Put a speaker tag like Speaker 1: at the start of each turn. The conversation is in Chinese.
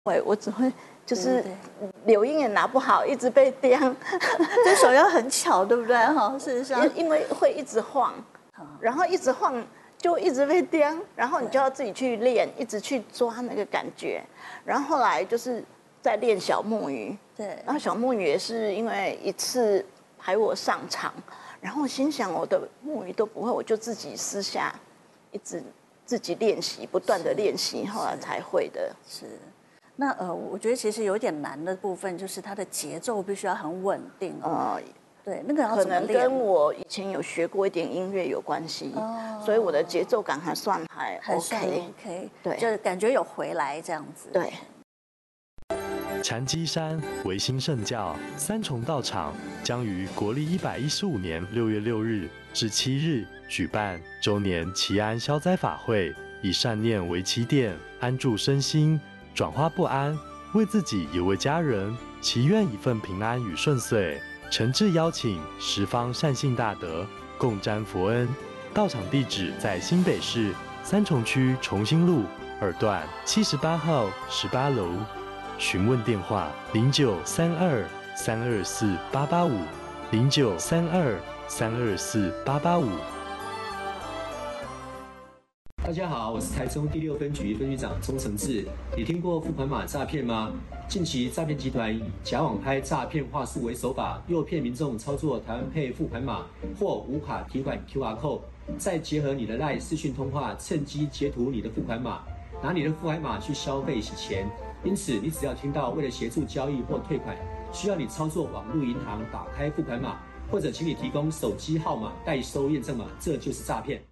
Speaker 1: 我只会就是柳莺也拿不好，一直被刁，
Speaker 2: 这手要很巧，对不对？哈，事实上，
Speaker 1: 因为会一直晃，然后一直晃就一直被刁，然后你就要自己去练，一直去抓那个感觉。然后后来就是在练小木鱼，
Speaker 2: 对，
Speaker 1: 然后小木鱼也是因为一次排我上场，然后我心想我的木鱼都不会，我就自己私下一直自己练习，不断的练习，后来才会的。
Speaker 2: 是。那我觉得其实有点难的部分就是它的节奏必须要很稳定对，那个要
Speaker 1: 可
Speaker 2: 怎么练？
Speaker 1: 能跟我以前有学过一点音乐有关系，所以我的节奏感还算OK，
Speaker 2: 对，就是感觉有回来这样子。
Speaker 1: 对。
Speaker 3: 禅机山维新圣教三重道场将于国历115年6月6日至7日举办周年祈安消灾法会，以善念为起点，安住身心，转化不安，为自己也为家人，祈愿一份平安与顺遂。诚挚邀请十方善信大德共沾佛恩。道场地址在新北市三重区重新路2段78号18楼。询问电话0932-324-885，0932-324-885。
Speaker 4: 大家好，我是台中第6分局分局长钟承志。你听过付款码诈骗吗？近期诈骗集团以假网拍诈骗话术为手法，诱骗民众操作台湾配付款码或无卡提款 QR code， 再结合你的 LINE 视讯通话，趁机截图你的付款码，拿你的付款码去消费洗钱。因此，你只要听到为了协助交易或退款，需要你操作网络银行打开付款码，或者请你提供手机号码、代收验证码，这就是诈骗。